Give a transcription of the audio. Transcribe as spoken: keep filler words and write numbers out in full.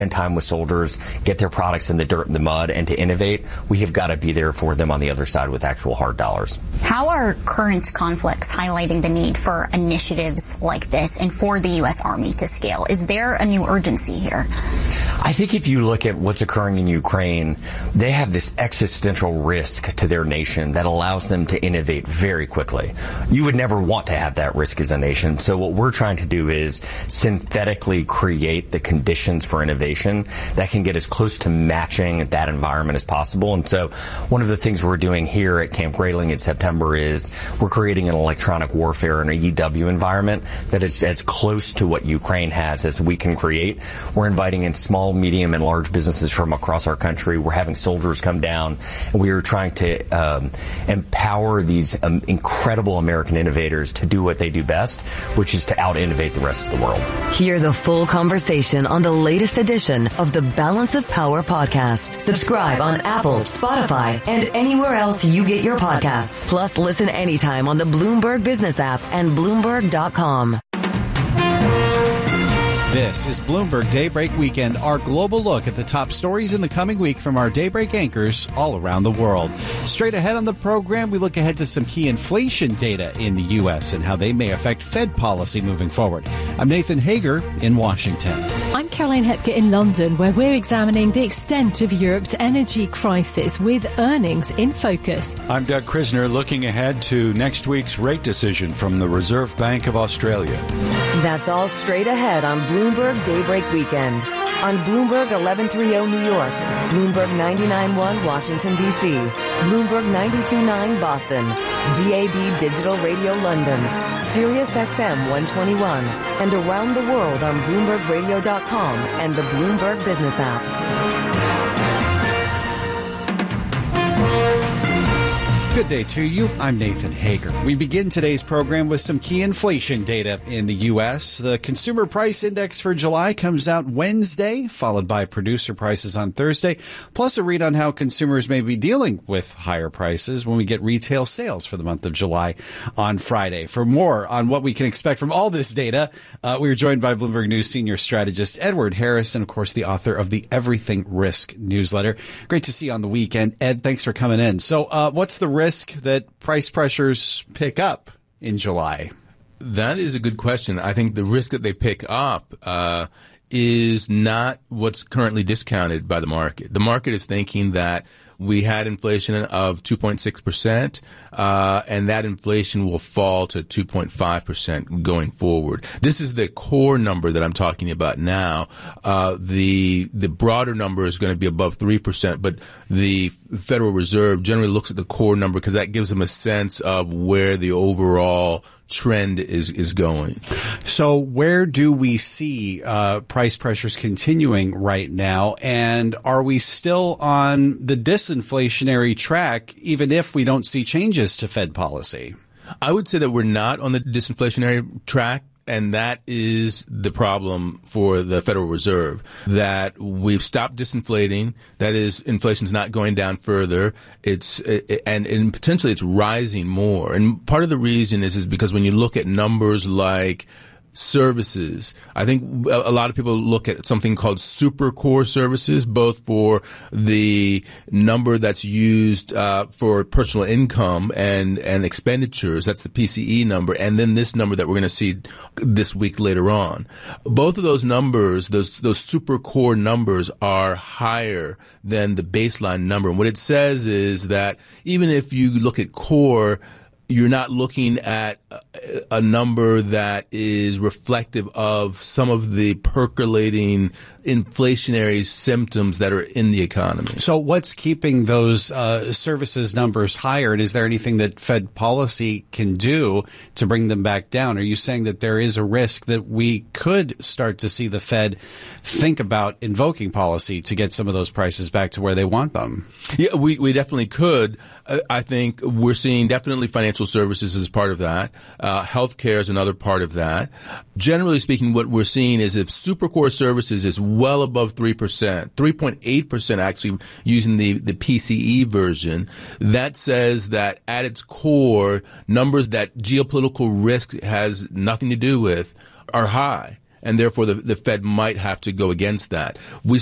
spend time with soldiers, get their products in the dirt and the mud, and to innovate, we have got to be there for them on the other side with actual hard dollars. How are current conflicts highlighting the need for initiatives like this and for the U S. Army to scale? Is there a new urgency here? I think if you look at what's occurring in Ukraine, they have this existential risk to their nation that allows them to innovate very quickly. You would never want to have that risk as a nation. So what we're trying to do is synthetically create the conditions for innovation that can get as close to matching that environment as possible. And so one of the things we're doing here at Camp Grayling in September is we're creating an electronic warfare and a E W environment that is as close to what Ukraine has as we can create. We're inviting in small, medium, and large businesses from across our country. We're having soldiers come down, and we are trying to um, empower these um, incredible American innovators to do what they do best, which is to out-innovate the rest of the world. Hear the full conversation on the latest edition of the Balance of Power podcast. Subscribe on Apple, Spotify, and anywhere else you get your podcasts. Plus, listen anytime on the Bloomberg Business app and Bloomberg dot com. This is Bloomberg Daybreak Weekend, our global look at the top stories in the coming week from our Daybreak anchors all around the world. Straight ahead on the program, we look ahead to some key inflation data in the U S and how they may affect Fed policy moving forward. I'm Nathan Hager in Washington. I'm Caroline Hepker in London, where we're examining the extent of Europe's energy crisis with earnings in focus. I'm Doug Krisner, looking ahead to next week's rate decision from the Reserve Bank of Australia. That's all straight ahead on Bloomberg Daybreak Weekend. On Bloomberg eleven thirty New York, Bloomberg ninety-nine point one Washington, D C, Bloomberg ninety-two point nine Boston, D A B Digital Radio London, Sirius X M one twenty-one, and around the world on Bloomberg Radio dot com and the Bloomberg Business app. Good day to you. I'm Nathan Hager. We begin today's program with some key inflation data in the U S. The Consumer Price Index for July comes out Wednesday, followed by producer prices on Thursday, plus a read on how consumers may be dealing with higher prices when we get retail sales for the month of July on Friday. For more on what we can expect from all this data, uh, we are joined by Bloomberg News senior strategist Edward Harris and, of course, the author of the Everything Risk newsletter. Great to see you on the weekend. Ed, thanks for coming in. So uh, what's the risk that price pressures pick up in July? That is a good question. I think the risk that they pick up uh, is not what's currently discounted by the market. The market is thinking that we had inflation of two point six percent, uh, and that inflation will fall to two point five percent going forward. This is the core number that I'm talking about now. Uh, the, the broader number is going to be above three percent, but the Federal Reserve generally looks at the core number because that gives them a sense of where the overall trend is is going. So where do we see uh, price pressures continuing right now? And are we still on the disinflationary track, even if we don't see changes to Fed policy? I would say that we're not on the disinflationary track. And that is the problem for the Federal Reserve, that we've stopped disinflating. That is, inflation's not going down further. It's, it, and, and potentially it's rising more. And part of the reason is, is because when you look at numbers like services, I think a lot of people look at something called super core services, both for the number that's used uh, for personal income and and expenditures. That's the P C E number, and then this number that we're going to see this week later on. Both of those numbers, those those super core numbers, are higher than the baseline number. And what it says is that even if you look at core, you're not looking at a number that is reflective of some of the percolating inflationary symptoms that are in the economy. So what's keeping those uh, services numbers higher? And is there anything that Fed policy can do to bring them back down? Are you saying that there is a risk that we could start to see the Fed think about invoking policy to get some of those prices back to where they want them? Yeah, we, we definitely could. I think we're seeing definitely financial services as part of that. Uh, healthcare is another part of that. Generally speaking, what we're seeing is if super core services is well above three percent, three point eight percent actually using the, the P C E version, that says that at its core, numbers that geopolitical risk has nothing to do with are high. and therefore the, the Fed might have to go against that. We